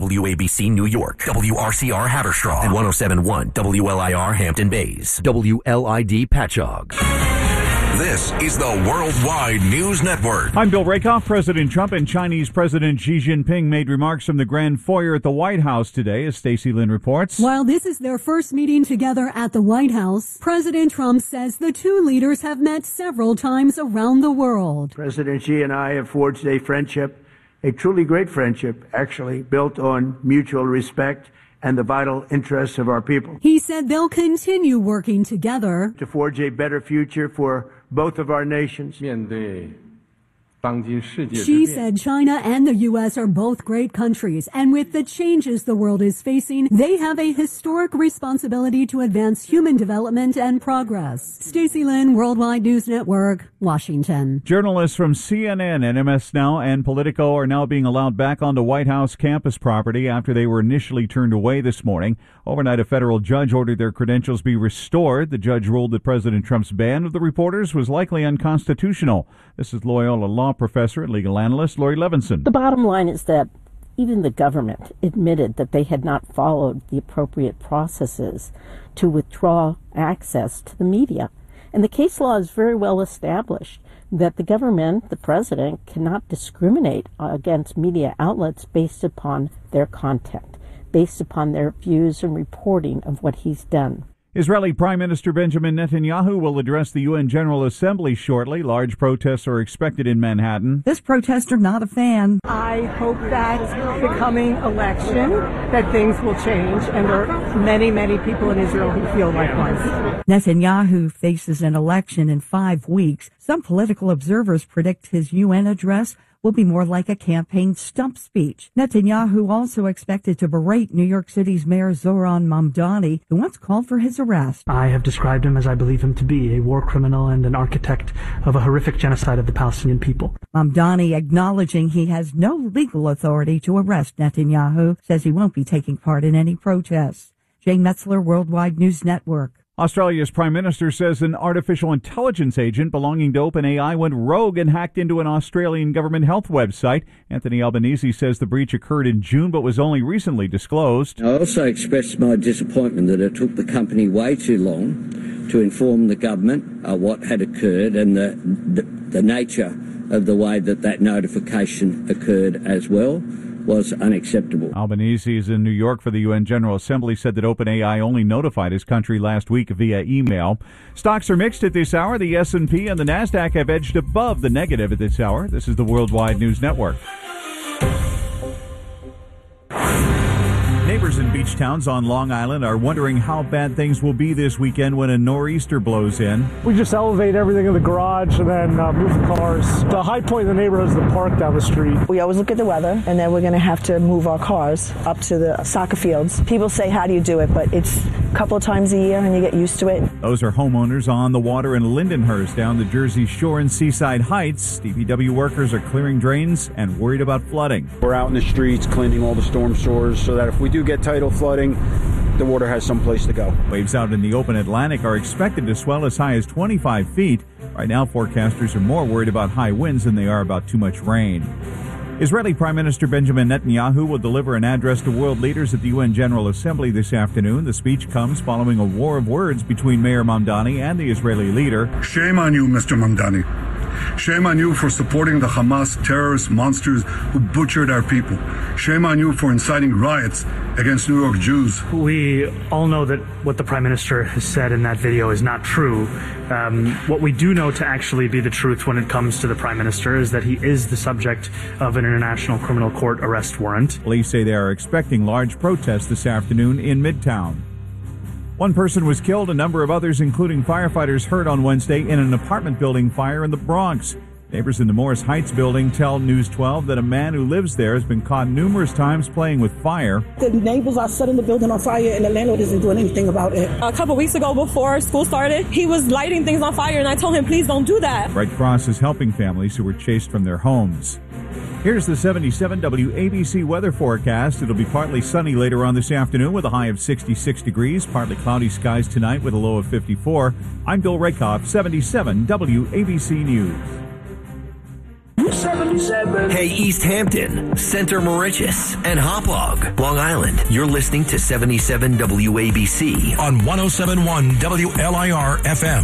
WABC New York, WRCR Haverstraw, and 107.1 WLIR Hampton Bays, WLID Patchogue. This is the Worldwide News Network. I'm Bill Rakoff. President Trump and Chinese President Xi Jinping made remarks from the Grand Foyer at the White House today, as Stacey Lynn reports. While this is their first meeting together at the White House, President Trump says the two leaders have met several times around the world. President Xi and I have forged a friendship, a truly great friendship, actually, built on mutual respect and the vital interests of our people. He said they'll continue working together to forge a better future for both of our nations. Xi said China and the U.S. are both great countries, and with the changes the world is facing, they have a historic responsibility to advance human development and progress. Stacey Lynn, Worldwide News Network, Washington. Journalists from CNN, NMS Now, and Politico are now being allowed back onto White House campus property after they were initially turned away this morning. Overnight, a federal judge ordered their credentials be restored. The judge ruled that President Trump's ban of the reporters was likely unconstitutional. This is Loyola Law professor and legal analyst Lori Levinson. The bottom line is that even the government admitted that they had not followed the appropriate processes to withdraw access to the media. And the case law is very well established that the government, the president, cannot discriminate against media outlets based upon their content, based upon their views and reporting of what he's done. Israeli Prime Minister Benjamin Netanyahu will address the UN General Assembly shortly. Large protests are expected in Manhattan. This protester not a fan. I hope that the coming election, that things will change, and there are many, many people in Israel who feel likewise. Netanyahu faces an election in 5 weeks. Some political observers predict his UN address will be more like a campaign stump speech. Netanyahu also expected to berate New York City's Mayor Zohran Mamdani, who once called for his arrest. I have described him as I believe him to be, a war criminal and an architect of a horrific genocide of the Palestinian people. Mamdani, acknowledging he has no legal authority to arrest Netanyahu, says he won't be taking part in any protests. Jane Metzler, Worldwide News Network. Australia's Prime Minister says an artificial intelligence agent belonging to OpenAI went rogue and hacked into an Australian government health website. Anthony Albanese says the breach occurred in June but was only recently disclosed. I also expressed my disappointment that it took the company way too long to inform the government what had occurred and the nature of the way that notification occurred as well was unacceptable. Albanese is in New York for the UN General Assembly, said that OpenAI only notified his country last week via email. Stocks are mixed at this hour. The S&P and the NASDAQ have edged above the negative at this hour. This is the Worldwide News Network. Neighbors in beach towns on Long Island are wondering how bad things will be this weekend when a nor'easter blows in. We just elevate everything in the garage and then move the cars. The high point in the neighborhood is the park down the street. We always look at the weather, and then we're going to have to move our cars up to the soccer fields. People say, how do you do it? But it's a couple of times a year, and you get used to it. Those are homeowners on the water in Lindenhurst down the Jersey Shore and Seaside Heights. DPW workers are clearing drains and worried about flooding. We're out in the streets cleaning all the storm sewers so that if we do get tidal flooding, the water has some place to go. Waves out in the open Atlantic are expected to swell as high as 25 feet. Right now, forecasters are more worried about high winds than they are about too much rain. Israeli Prime Minister Benjamin Netanyahu will deliver an address to world leaders at the UN General Assembly this afternoon. The speech comes following a war of words between Mayor Mamdani and the Israeli leader. Shame on you, Mr. Mamdani. Shame on you for supporting the Hamas terrorist monsters who butchered our people. Shame on you for inciting riots against New York Jews. We all know that what the Prime Minister has said in that video is not true. What we do know to actually be the truth when it comes to the Prime Minister is that he is the subject of an International Criminal Court arrest warrant. Police say they are expecting large protests this afternoon in Midtown. One person was killed, a number of others, including firefighters, hurt on Wednesday in an apartment building fire in the Bronx. Neighbors in the Morris Heights building tell News 12 that a man who lives there has been caught numerous times playing with fire. The neighbors are setting the building on fire and the landlord isn't doing anything about it. A couple weeks ago before school started, he was lighting things on fire and I told him, please don't do that. Red Cross is helping families who were chased from their homes. Here's the 77 WABC weather forecast. It'll be partly sunny later on this afternoon with a high of 66 degrees. Partly cloudy skies tonight with a low of 54. I'm Bill Rakoff, 77 WABC News. 77. Hey, East Hampton, Center Moriches, and Hauppauge, Long Island. You're listening to 77 WABC on 107.1 WLIR FM.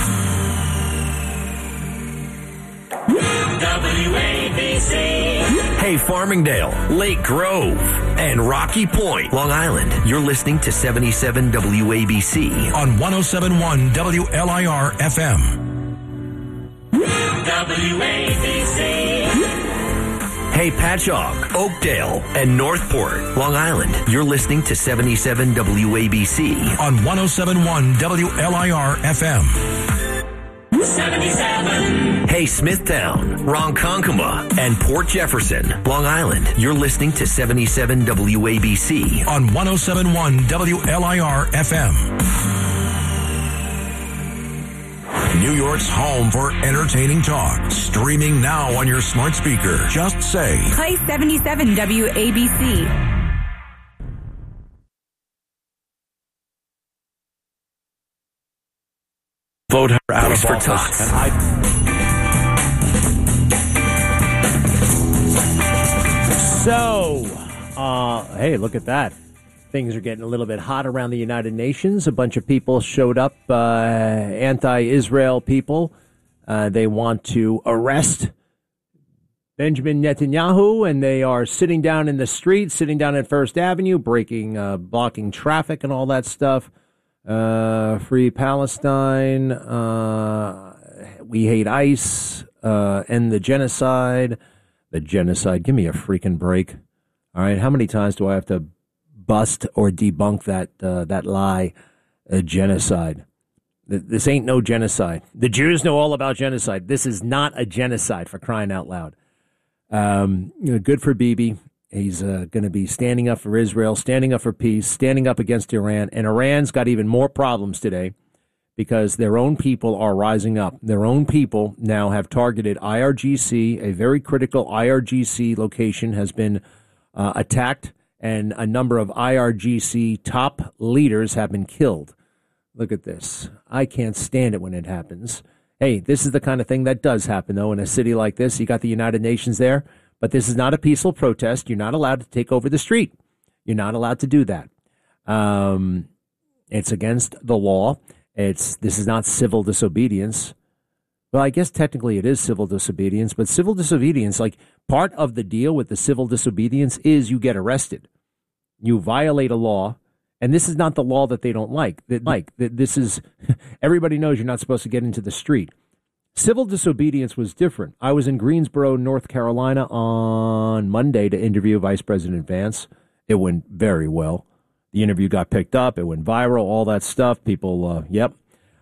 WABC. Hey, Farmingdale, Lake Grove, and Rocky Point, Long Island. You're listening to 77 WABC on 107.1 WLIR FM. WABC. Hey, Patchogue, Oakdale, and Northport, Long Island. You're listening to 77 WABC on 107.1 WLIR FM. 77. Hey, Smithtown, Ronkonkoma, and Port Jefferson, Long Island. You're listening to 77 WABC on 107.1 WLIR FM. New York's home for entertaining talk. Streaming now on your smart speaker. Just say, play 77 WABC. Vote her out of office. So, hey, look at that. Things are getting a little bit hot around the United Nations. A bunch of people showed up, anti-Israel people. They want to arrest Benjamin Netanyahu, and they are sitting down in the street, sitting down at First Avenue, blocking traffic and all that stuff. Free Palestine, we hate ICE, end the genocide. The genocide, give me a freaking break. All right, how many times do I have to bust or debunk that lie? Genocide. This ain't no genocide. The Jews know all about genocide. This is not a genocide, for crying out loud. Good for Bibi. He's going to be standing up for Israel, standing up for peace, standing up against Iran. And Iran's got even more problems today because their own people are rising up. Their own people now have targeted IRGC. A very critical IRGC location has been attacked, and a number of IRGC top leaders have been killed. Look at this. I can't stand it when it happens. Hey, this is the kind of thing that does happen, though, in a city like this. You got the United Nations there. But this is not a peaceful protest. You're not allowed to take over the street. You're not allowed to do that. It's against the law. This is not civil disobedience. Well, I guess technically it is civil disobedience, but civil disobedience, like part of the deal with the civil disobedience is you get arrested. You violate a law, and this is not the law that they don't like. This is, everybody knows you're not supposed to get into the street. Civil disobedience was different. I was in Greensboro, North Carolina on Monday to interview Vice President Vance. It went very well. The interview got picked up. It went viral, all that stuff. People, yep.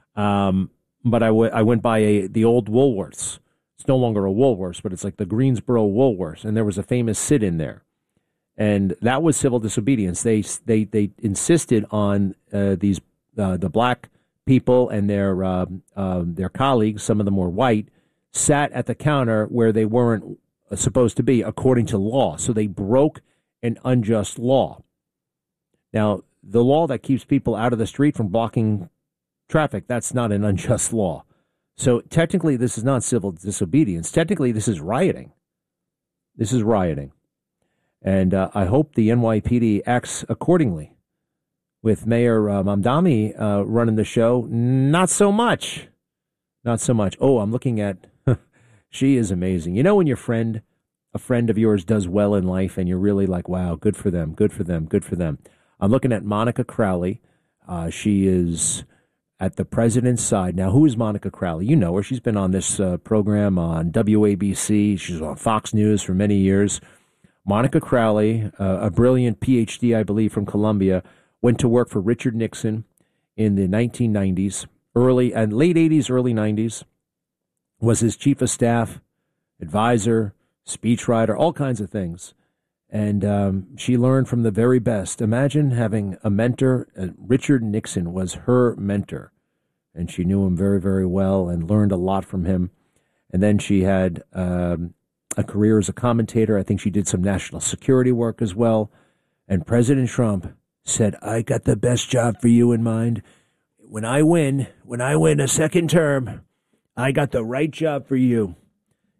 But I went by the old Woolworths. It's no longer a Woolworths, but it's like the Greensboro Woolworths. And there was a famous sit-in there. And that was civil disobedience. They insisted on the black people and their colleagues, some of them were white, sat at the counter where they weren't supposed to be according to law. So they broke an unjust law. Now, the law that keeps people out of the street from blocking traffic, that's not an unjust law. So technically, this is not civil disobedience. Technically, this is rioting. This is rioting. And I hope the NYPD acts accordingly. With Mayor Mamdani running the show, not so much. Not so much. Oh, I'm looking at, she is amazing. You know when a friend of yours does well in life and you're really like, wow, good for them, good for them, good for them. I'm looking at Monica Crowley. She is at the president's side. Now, who is Monica Crowley? You know her. She's been on this program on WABC. She's on Fox News for many years. Monica Crowley, a brilliant PhD, I believe, from Columbia, went to work for Richard Nixon in the 1990s, late 80s, early 90s, was his chief of staff, advisor, speechwriter, all kinds of things. And she learned from the very best. Imagine having a mentor. Richard Nixon was her mentor, and she knew him very, very well and learned a lot from him. And then she had a career as a commentator. I think she did some national security work as well. And President Trump said, I got the best job for you in mind. When I win a second term, I got the right job for you.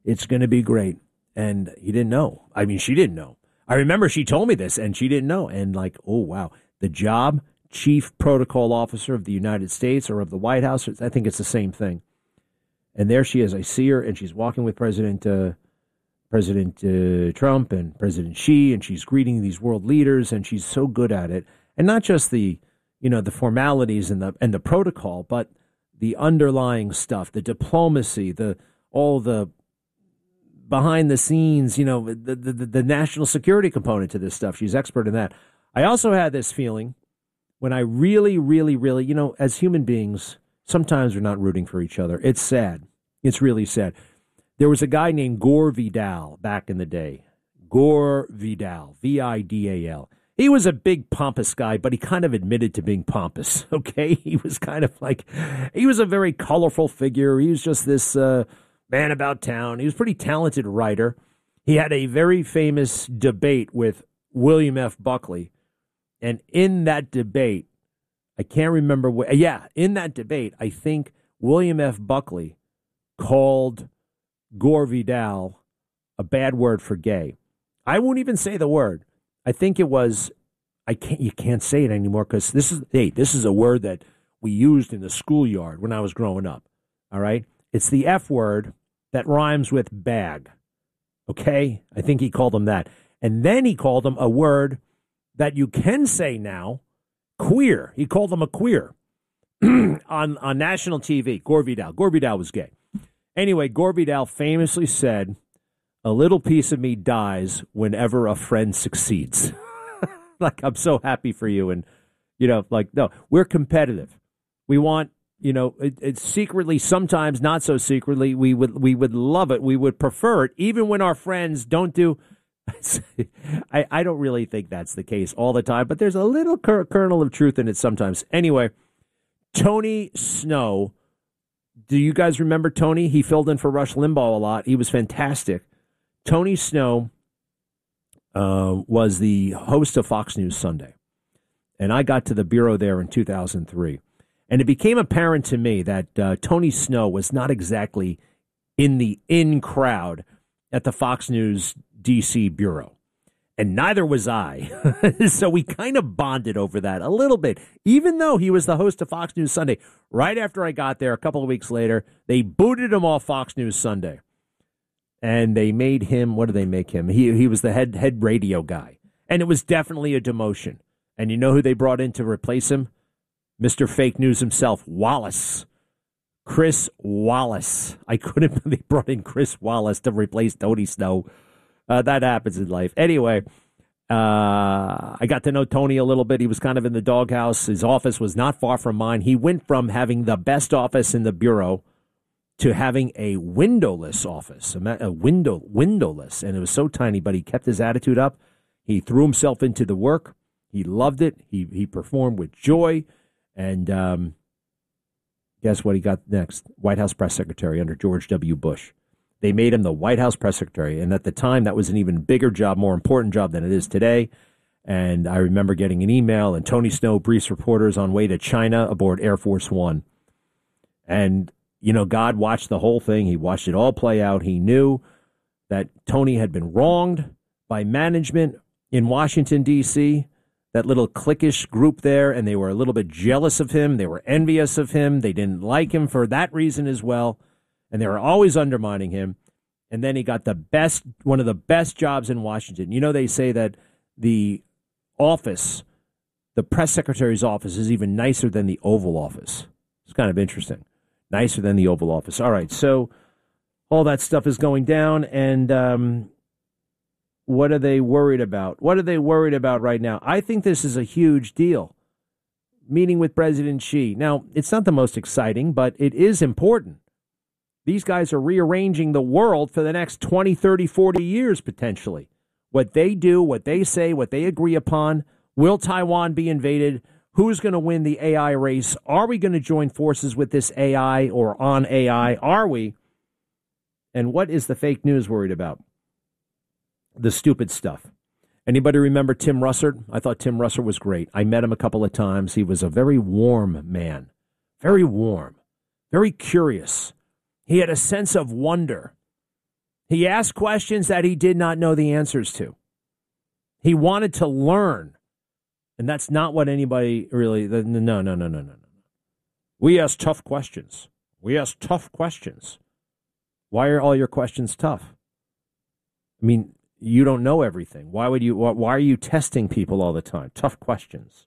It's going to be great. And he didn't know. I mean, she didn't know. I remember she told me this, and she didn't know. And like, oh, wow. The job, Chief Protocol Officer of the United States or of the White House, I think it's the same thing. And there she is. I see her, and she's walking with President Trump and President Xi, and she's greeting these world leaders, and she's so good at it. And not just the formalities and the protocol, but the underlying stuff, the diplomacy, all the behind the scenes, the national security component to this stuff. She's expert in that. I also had this feeling when I really, really, really, as human beings, sometimes we're not rooting for each other. It's sad. It's really sad. There was a guy named Gore Vidal back in the day. Gore Vidal, Vidal. He was a big pompous guy, but he kind of admitted to being pompous, okay? He was kind of like, he was a very colorful figure. He was just this man about town. He was a pretty talented writer. He had a very famous debate with William F. Buckley. And in that debate, I can't remember in that debate, I think William F. Buckley called Gore Vidal a bad word for gay. I won't even say the word. I think it was, you can't say it anymore because this is a word that we used in the schoolyard when I was growing up. All right. It's the F word that rhymes with bag. Okay. I think he called him that. And then he called him a word that you can say now, queer. He called him a queer on national TV. Gore Vidal. Gore Vidal was gay. Anyway, Gore Vidal famously said, "A little piece of me dies whenever a friend succeeds." Like, I'm so happy for you. And, no, we're competitive. We want, it's secretly, sometimes not so secretly, we would love it. We would prefer it, even when our friends don't do. I don't really think that's the case all the time, but there's a little kernel of truth in it sometimes. Anyway, Tony Snow. Do you guys remember Tony? He filled in for Rush Limbaugh a lot. He was fantastic. Tony Snow was the host of Fox News Sunday. And I got to the bureau there in 2003. And it became apparent to me that Tony Snow was not exactly in the in crowd at the Fox News D.C. bureau. And neither was I. So we kind of bonded over that a little bit. Even though he was the host of Fox News Sunday, right after I got there, a couple of weeks later, they booted him off Fox News Sunday. And they made him, what did they make him? He was the head radio guy. And it was definitely a demotion. And you know who they brought in to replace him? Mr. Fake News himself, Wallace. Chris Wallace. I couldn't believe they brought in Chris Wallace to replace Tony Snow. That happens in life. Anyway, I got to know Tony a little bit. He was kind of in the doghouse. His office was not far from mine. He went from having the best office in the bureau to having a windowless office, windowless. And it was so tiny, but he kept his attitude up. He threw himself into the work. He loved it. He performed with joy. And guess what he got next? White House press secretary under George W. Bush. They made him the White House press secretary. And at the time, that was an even bigger job, more important job than it is today. And I remember getting an email, and Tony Snow briefs reporters on way to China aboard Air Force One. And, God watched the whole thing. He watched it all play out. He knew that Tony had been wronged by management in Washington, D.C., that little cliquish group there, and they were a little bit jealous of him. They were envious of him. They didn't like him for that reason as well. And they were always undermining him. And then he got one of the best jobs in Washington. They say that the office, the press secretary's office, is even nicer than the Oval Office. It's kind of interesting. Nicer than the Oval Office. All right, so all that stuff is going down. And what are they worried about? What are they worried about right now? I think this is a huge deal. Meeting with President Xi. Now, it's not the most exciting, but it is important. These guys are rearranging the world for the next 20, 30, 40 years, potentially. What they do, what they say, what they agree upon. Will Taiwan be invaded? Who's going to win the AI race? Are we going to join forces with this AI or on AI? Are we? And what is the fake news worried about? The stupid stuff. Anybody remember Tim Russert? I thought Tim Russert was great. I met him a couple of times. He was a very warm man. Very warm. Very curious. He had a sense of wonder. He asked questions that he did not know the answers to. He wanted to learn. And that's not what anybody really... No. We ask tough questions. We ask tough questions. Why are all your questions tough? I mean, you don't know everything. Why are you testing people all the time? Tough questions.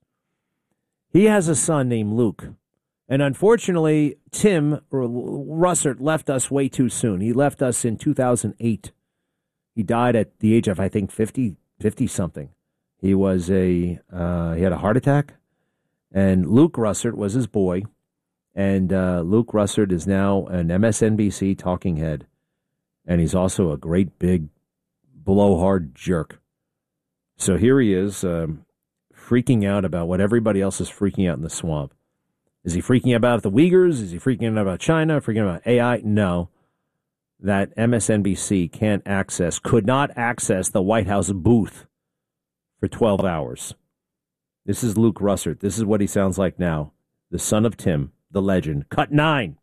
He has a son named Luke. And unfortunately, Tim Russert left us way too soon. He left us in 2008. He died at the age of, I think, 50-something. He was he had a heart attack, and Luke Russert was his boy, and Luke Russert is now an MSNBC talking head, and he's also a great big blowhard jerk. So here he is, freaking out about what everybody else is freaking out in the swamp. Is he freaking out about the Uyghurs? Is he freaking out about China? Freaking out about AI? No. That MSNBC could not access the White House booth for 12 hours. This is Luke Russert. This is what he sounds like now. The son of Tim, the legend. Cut 9.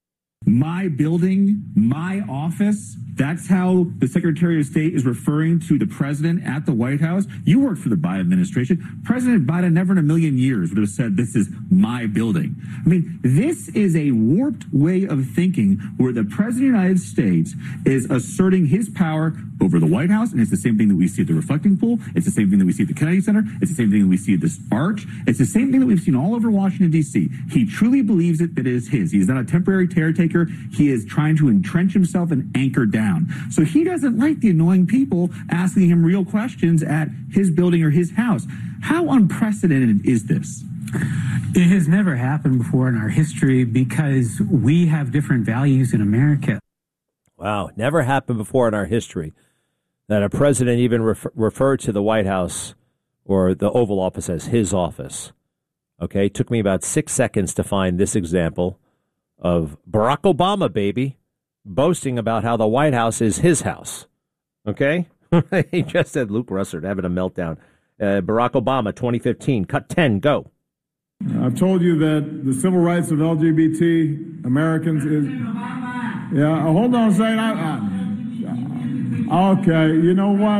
My building, my office. That's how the Secretary of State is referring to the president at the White House. You worked for the Biden administration. President Biden never in a million years would have said, this is my building. I mean, this is a warped way of thinking where the president of the United States is asserting his power over the White House. And it's the same thing that we see at the reflecting pool. It's the same thing that we see at the Kennedy Center. It's the same thing that we see at this arch. It's the same thing that we've seen all over Washington, D.C. He truly believes that it is his. He is not a temporary caretaker. He is trying to entrench himself and anchor down. So he doesn't like the annoying people asking him real questions at his building or his house. How unprecedented is this? It has never happened before in our history because we have different values in America. Wow, never happened before in our history that a president even referred to the White House or the Oval Office as his office. Okay, it took me about 6 seconds to find this example of Barack Obama, baby, boasting about how the White House is his house. Okay? He just said Luke Russert having a meltdown. Barack Obama, 2015. Cut 10, go. I've told you that the civil rights of LGBT Americans is... Yeah, hold on a second. Okay, you know what?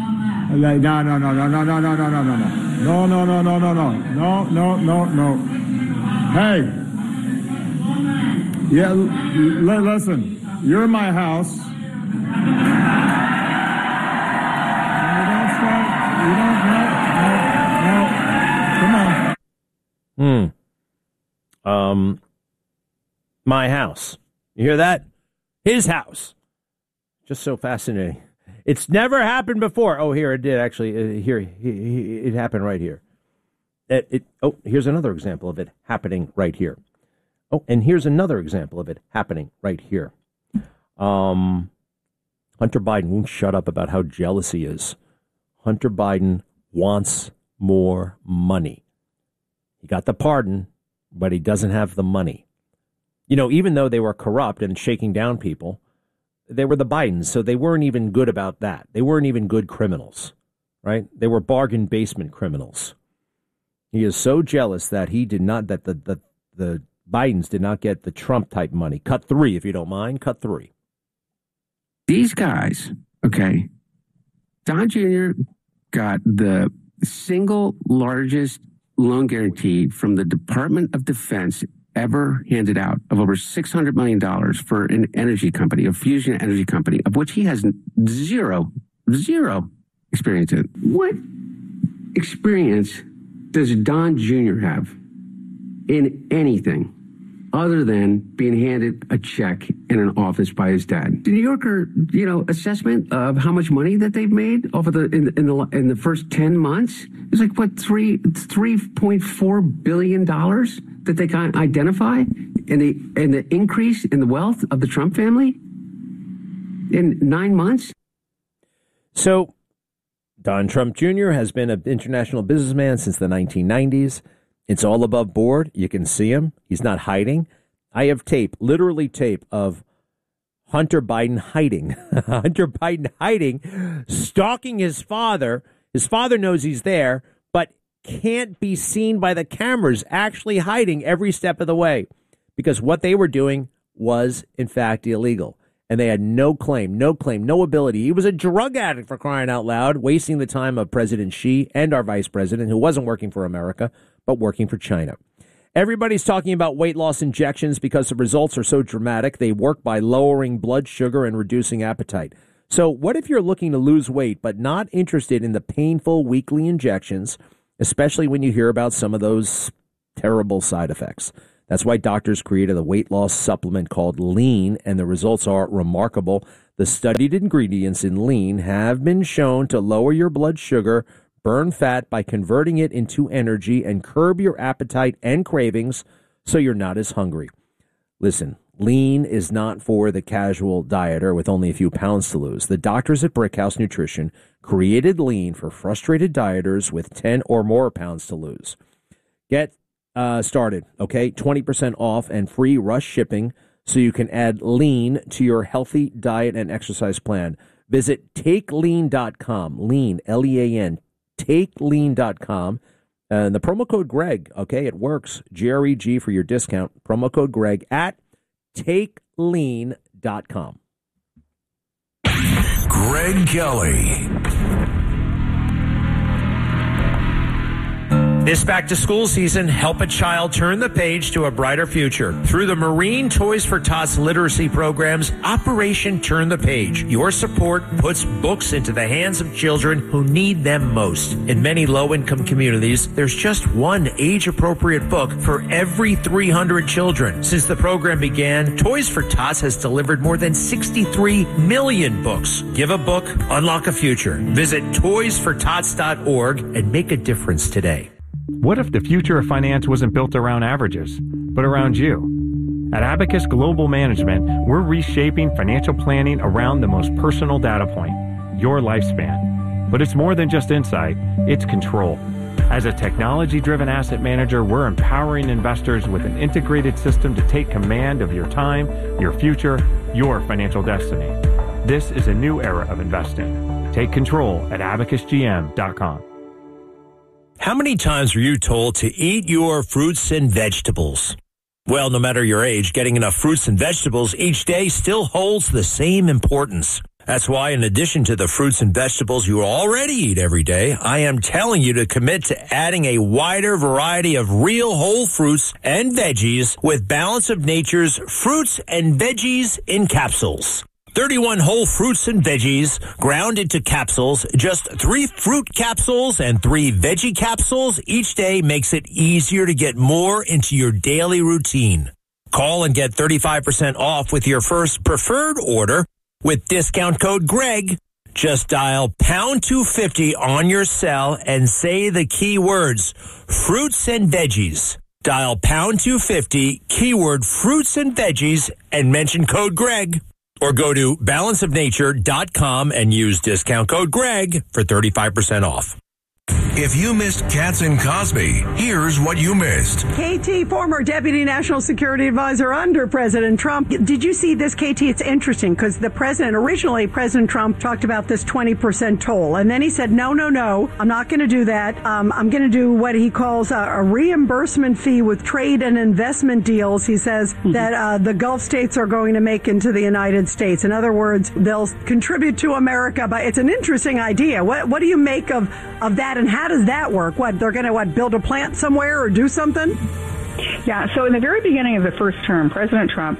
No. Hey. Yeah, listen, you're in my house. You don't start. You don't. No. Come on. My house. You hear that? His house. Just so fascinating. It's never happened before. Oh, here it did actually. Here, it happened right here. Here's another example of it happening right here. Oh, and here's another example of it happening right here. Hunter Biden won't shut up about how jealous he is. Hunter Biden wants more money. He got the pardon, but he doesn't have the money. You know, even though they were corrupt and shaking down people, they were the Bidens, so they weren't even good about that. They weren't even good criminals, right? They were bargain basement criminals. He is so jealous that he did not, that the Bidens did not get the Trump-type money. Cut 3, if you don't mind. Cut 3. These guys, okay, Don Jr. got the single largest loan guarantee from the Department of Defense ever handed out of over $600 million for an energy company, a fusion energy company, of which he has zero experience in. What experience does Don Jr. have in anything other than being handed a check in an office by his dad? The New Yorker, assessment of how much money that they've made off of in the first 10 months is like what, $3.4 billion that they can identify in the increase in the wealth of the Trump family in 9 months. So Don Trump Jr. has been an international businessman since the 1990s. It's all above board. You can see him. He's not hiding. I have literally tape of Hunter Biden hiding. Hunter Biden hiding, stalking his father. His father knows he's there, but can't be seen by the cameras, actually hiding every step of the way because what they were doing was, in fact, illegal. And they had no claim, no ability. He was a drug addict, for crying out loud, wasting the time of President Xi and our vice president, who wasn't working for America, but working for China. Everybody's talking about weight loss injections because the results are so dramatic. They work by lowering blood sugar and reducing appetite. So what if you're looking to lose weight but not interested in the painful weekly injections, especially when you hear about some of those terrible side effects? That's why doctors created a weight loss supplement called Lean, and the results are remarkable. The studied ingredients in Lean have been shown to lower your blood sugar, burn fat by converting it into energy, and curb your appetite and cravings so you're not as hungry. Listen, Lean is not for the casual dieter with only a few pounds to lose. The doctors at Brickhouse Nutrition created Lean for frustrated dieters with 10 or more pounds to lose. Get started, okay? 20% off and free rush shipping so you can add Lean to your healthy diet and exercise plan. Visit TakeLean.com, Lean, L-E-A-N, TakeLean.com. And the promo code Greg, okay, it works, G-R-E-G for your discount. Promo code Greg at TakeLean.com. Greg Kelly. This back-to-school season, help a child turn the page to a brighter future. Through the Marine Toys for Tots literacy programs, Operation Turn the Page. Your support puts books into the hands of children who need them most. In many low-income communities, there's just one age-appropriate book for every 300 children. Since the program began, Toys for Tots has delivered more than 63 million books. Give a book, unlock a future. Visit toysfortots.org and make a difference today. What if the future of finance wasn't built around averages, but around you? At Abacus Global Management, we're reshaping financial planning around the most personal data point, your lifespan. But it's more than just insight, it's control. As a technology-driven asset manager, we're empowering investors with an integrated system to take command of your time, your future, your financial destiny. This is a new era of investing. Take control at abacusgm.com. How many times were you told to eat your fruits and vegetables? Well, no matter your age, getting enough fruits and vegetables each day still holds the same importance. That's why, in addition to the fruits and vegetables you already eat every day, I am telling you to commit to adding a wider variety of real whole fruits and veggies with Balance of Nature's Fruits and Veggies in Capsules. 31 whole fruits and veggies ground into capsules. Just 3 fruit capsules and 3 veggie capsules each day makes it easier to get more into your daily routine. Call and get 35% off with your first preferred order with discount code Greg. Just dial pound 250 on your cell and say the key words, fruits and veggies. Dial pound 250, keyword fruits and veggies, and mention code Greg. Or go to balanceofnature.com and use discount code Greg for 35% off. If you missed Katz and Cosby, here's what you missed. KT, former Deputy National Security Advisor under President Trump. Did you see this, KT? It's interesting because originally President Trump talked about this 20% toll. And then he said, no, I'm not going to do that. I'm going to do what he calls a reimbursement fee with trade and investment deals. He says that the Gulf states are going to make into the United States. In other words, they'll contribute to America. But it's an interesting idea. What do you make of that, and how does that work? What, they're going to build a plant somewhere or do something? Yeah, so in the very beginning of the first term, President Trump,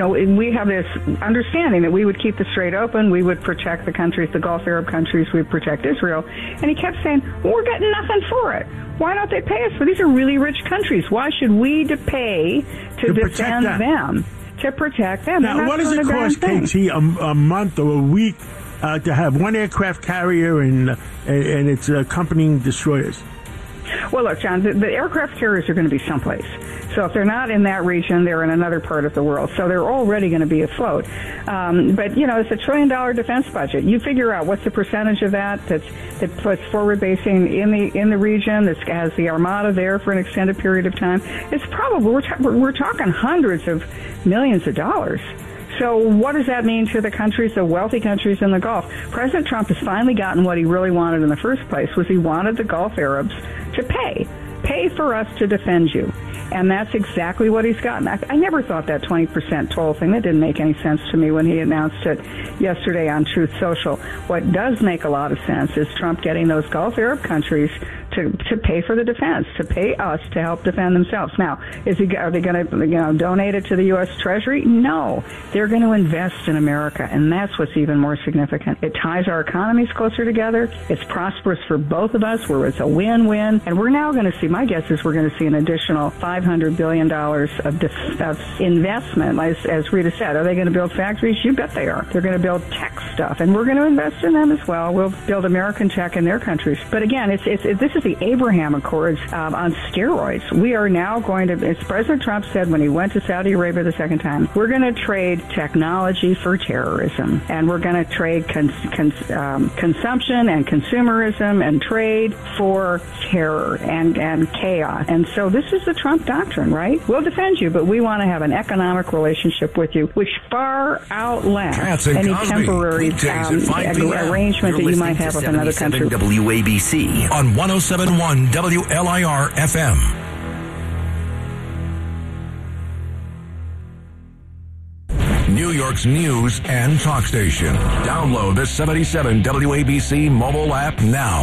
we have this understanding that we would keep the Strait open, we would protect the countries, the Gulf Arab countries, we'd protect Israel. And he kept saying, well, we're getting nothing for it. Why don't they pay us? Well, these are really rich countries. Why should we pay to defend them, to protect them? Now, what does it cost, KT, a month or a week to have one aircraft carrier and its accompanying destroyers? Well, look, John, the aircraft carriers are going to be someplace. So if they're not in that region, they're in another part of the world. So they're already going to be afloat. But, it's $1 trillion defense budget. You figure out what's the percentage of that puts forward basing in the region, that has the Armada there for an extended period of time. It's probably, we're talking hundreds of millions of dollars. So what does that mean to the countries, the wealthy countries in the Gulf? President Trump has finally gotten what he really wanted in the first place, was he wanted the Gulf Arabs to pay for us to defend you. And that's exactly what he's gotten. I never thought that 20% toll thing, that didn't make any sense to me when he announced it yesterday on Truth Social. What does make a lot of sense is Trump getting those Gulf Arab countries to pay for the defense, to pay us to help defend themselves. Now, are they going to donate it to the U.S. Treasury? No. They're going to invest in America, and that's what's even more significant. It ties our economies closer together. It's prosperous for both of us, where it's a win-win. And we're now going to see, my guess is we're going to see an additional $500 billion of investment. As Rita said, are they going to build factories? You bet they are. They're going to build tech stuff, and we're going to invest in them as well. We'll build American tech in their countries. But again, this is the Abraham Accords on steroids. We are now going to, as President Trump said when he went to Saudi Arabia the second time, we're going to trade technology for terrorism, and we're going to trade consumption and consumerism and trade for terror and chaos. And so this is the Trump doctrine, right? We'll defend you, but we want to have an economic relationship with you, which far outlasts any temporary arrangement that you might have with another country. WABC on 107.1 WLIR FM. New York's news and talk station. Download the 77 WABC mobile app now.